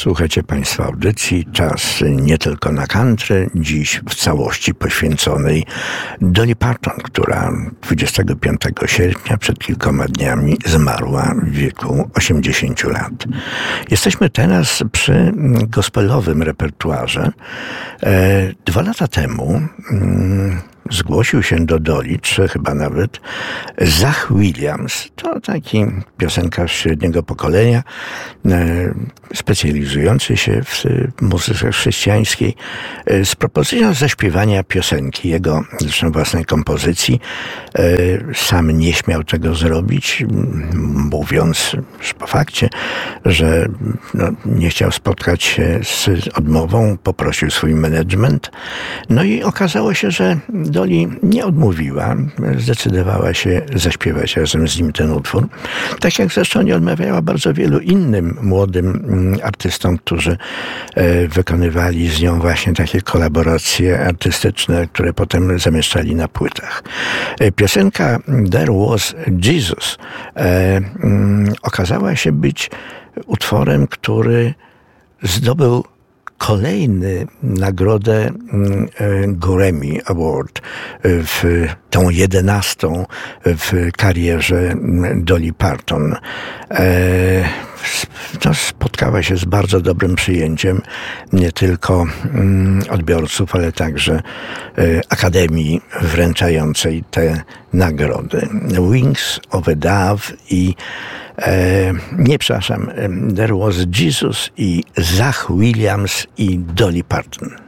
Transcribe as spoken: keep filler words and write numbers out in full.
Słuchajcie Państwo audycji Czas nie tylko na country, dziś w całości poświęconej Dolly Parton, która dwudziestego piątego sierpnia przed kilkoma dniami zmarła w wieku osiemdziesięciu lat. Jesteśmy teraz przy gospelowym repertuarze. Dwa lata temu zgłosił się do Dolly, czy chyba nawet, Zach Williams. To taki piosenkarz średniego pokolenia, specjalizujący się w muzyce chrześcijańskiej, z propozycją zaśpiewania piosenki, jego zresztą własnej kompozycji. Sam nie śmiał tego zrobić, mówiąc już po fakcie, że no, nie chciał spotkać się z odmową, poprosił swój management. No i okazało się, że Dolly nie odmówiła, zdecydowała się zaśpiewać razem z nim ten utwór. Tak jak zresztą nie odmawiała bardzo wielu innym młodym artystom, którzy wykonywali z nią właśnie takie kolaboracje artystyczne, które potem zamieszczali na płytach. Piosenka There Was Jesus okazała się być utworem, który zdobył kolejny nagrodę Grammy Award, w tą jedenastą w karierze Dolly Parton. To spotkała się z bardzo dobrym przyjęciem nie tylko odbiorców, ale także Akademii wręczającej te nagrody. Wings of a Dove i E, nie, przepraszam, There Was Jesus i Zach Williams i Dolly Parton.